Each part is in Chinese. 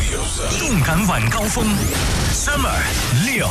动感晚高峰 Summer 6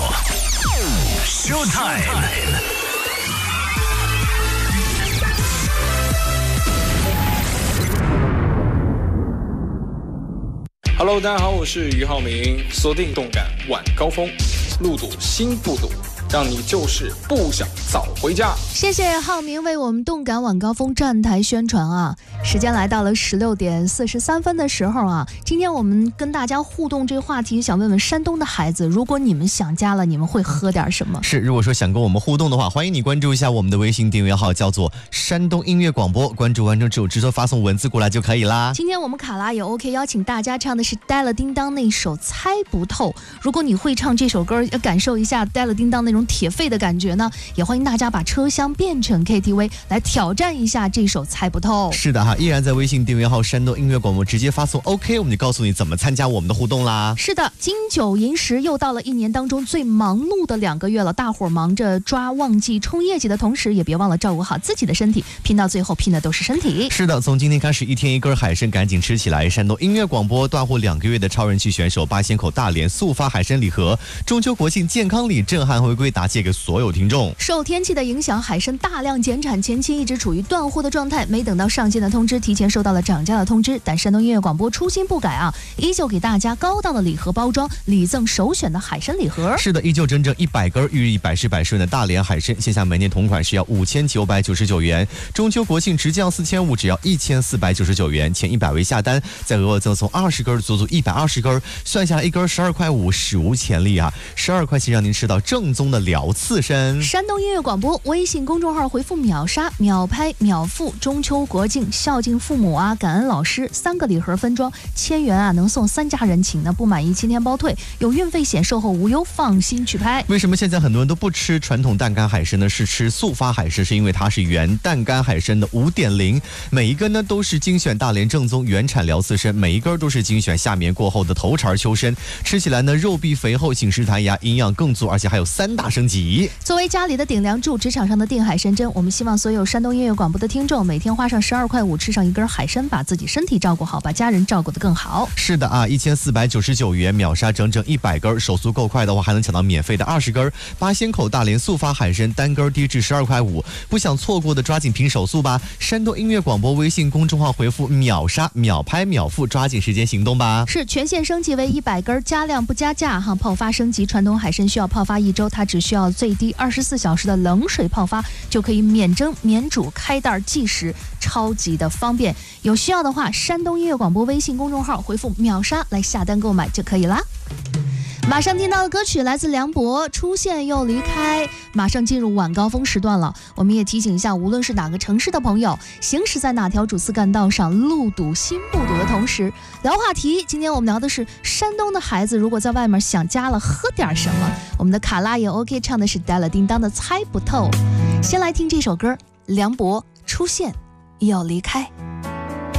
Showtime。Hello， 大家好，我是俞灏明，锁定动感晚高峰，路堵心不堵，让你就是不想早回家。 谢谢灏明为我们动感晚高峰站台宣传啊！时间来到了16点43分的时候啊，今天我们跟大家互动这个话题，想问问山东的孩子，如果你们想家了，你们会喝点什么？ 是，如果说想跟我们互动的话，欢迎你关注一下我们的微信订阅号，叫做山东音乐广播，关注完成之后直接发送文字过来就可以啦。 今天我们卡拉也 OK， 邀请大家唱的是呆了叮当那首猜不透。如果你会唱这首歌，要感受一下呆了叮当那种铁肺的感觉呢，也欢迎大家把车厢变成 KTV 来挑战一下这首猜不透。 是的哈，依然在微信订阅号山东音乐广播直接发送 OK， 我们就告诉你怎么参加我们的互动啦。 是的，金九银十又到了一年当中最忙碌的2个月了，大伙儿忙着抓旺季冲业绩的同时，也别忘了照顾好自己的身体，拼到最后拼的都是身体。 是的，从今天开始，1天1根海参，赶紧吃起来。山东音乐广播断货2个月的超人气选手八仙口大连速发海参礼盒，中秋国庆健康礼震撼回归，答谢给所有听众。 受天气的影响，海参大量减产，前期一直处于断货的状态，没等到上线的通知，提前收到了涨价的通知。但山东音乐广播初心不改啊，依旧给大家高档的礼盒包装，礼赠首选的海参礼盒。 是的，依旧整整100根，寓意百试百顺的大连海参，线下门店同款是要5999元，中秋国庆直降4500，只要1499元，前100位下单再额外赠送20根，足足120根，算下来1根12块5，史无前例啊！12块钱让您吃到正宗的辽刺参。 山东音乐广播微信公众号回复秒杀、秒拍、秒付，中秋国庆孝敬父母啊，感恩老师，3个礼盒分装，1000元啊能送3家人情呢，不满意7天包退，有运费险，售后无忧，放心去拍。 为什么现在很多人都不吃传统淡干海参呢？是吃速发海参，是因为它是原淡干海参的5.0，每一根呢都是精选大连正宗原产辽刺参，每一根都是精选夏眠过后的头茬秋参，吃起来呢肉壁肥厚，紧实弹牙，营养更足，而且还有3大升级。 作为家里的顶梁柱，职场上的定海神针，我们希望所有山东音乐广播的听众每天花上12块5吃上1根海参，把自己身体照顾好，把家人照顾得更好。 是的啊，1499元秒杀整整100根，手速够快的话还能抢到免费的20根。八仙口大连速发海参单根低至12块5，不想错过的抓紧拼手速吧！山东音乐广播微信公众号回复秒杀、秒拍、秒付，抓紧时间行动吧！ 是全线升级为100根，加量不加价哈！泡发升级，传统海参需要泡发1周，它只需要最低24小时的冷水泡发，就可以免蒸、免煮、开袋即食，超级的方便。有需要的话，山东音乐广播微信公众号回复秒杀来下单购买就可以啦。马上听到的歌曲来自梁博，出现又离开。马上进入晚高峰时段了，我们也提醒一下，无论是哪个城市的朋友，行驶在哪条主次干道上，路堵心不堵的同时，聊话题。今天我们聊的是山东的孩子如果在外面想家了，喝点什么。我们的卡拉也 OK， 唱的是呆了叮当的猜不透。先来听这首歌，梁博，出现又离开。